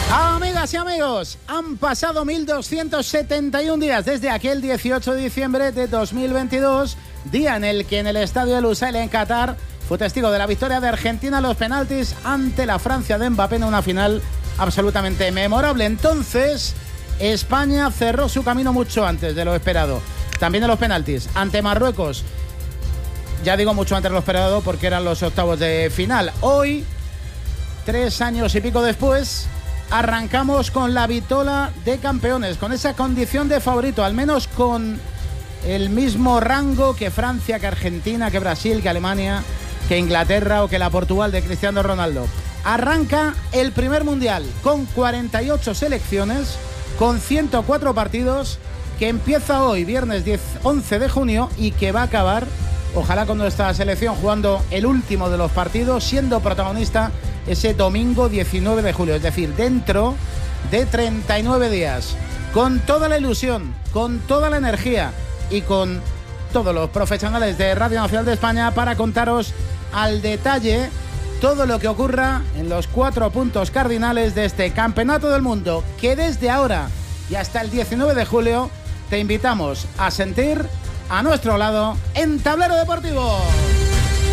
Amigas y amigos, han pasado 1271 días desde aquel 18 de diciembre de 2022, día en el que en el estadio de Lusail en Qatar fue testigo de la victoria de Argentina en los penaltis ante la Francia de Mbappé en una final absolutamente memorable. Entonces, España cerró su camino mucho antes de lo esperado. También en los penaltis ante Marruecos. Ya digo mucho antes de lo esperado porque eran los octavos de final. Hoy, 3 años y pico después, arrancamos con la vitola de campeones, con esa condición de favorito, al menos con el mismo rango que Francia, que Argentina, que Brasil, que Alemania, que Inglaterra o que la Portugal de Cristiano Ronaldo. Arranca el primer mundial con 48 selecciones, con 104 partidos, que empieza hoy, viernes 11 de junio, y que va a acabar, ojalá con nuestra selección jugando el último de los partidos, siendo protagonista ese domingo 19 de julio, es decir, dentro de 39 días, con toda la ilusión, con toda la energía y con todos los profesionales de Radio Nacional de España para contaros al detalle todo lo que ocurra en los 4 puntos cardinales de este Campeonato del Mundo, que desde ahora y hasta el 19 de julio te invitamos a sentir a nuestro lado en Tablero Deportivo.